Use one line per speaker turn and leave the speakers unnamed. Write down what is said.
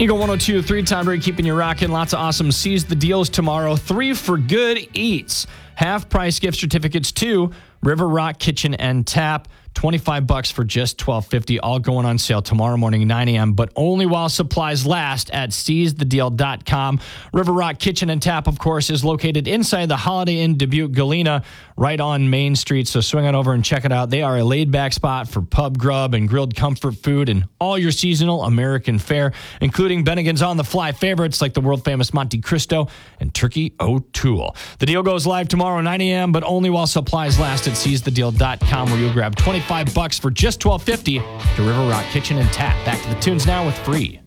Eagle 102.3, Tom Brady keeping you rocking. Lots of awesome Seize the Deals tomorrow. 3 for Good Eats. Half-price gift certificates to River Rock Kitchen and Tap. $25 for just $12.50. All going on sale tomorrow morning, 9 a.m., but only while supplies last at seizethedeal.com. River Rock Kitchen and Tap, of course, is located inside the Holiday Inn Dubuque Galena, right on Main Street. So swing on over and check it out. They are a laid-back spot for pub grub and grilled comfort food and all your seasonal American fare, including Bennigan's on-the-fly favorites like the world-famous Monte Cristo and Turkey O'Toole. The deal goes live tomorrow, 9 a.m., but only while supplies last at seizethedeal.com, where you'll grab $25 for just $12.50 to River Rock Kitchen and Tap. Back to the tunes now with Free.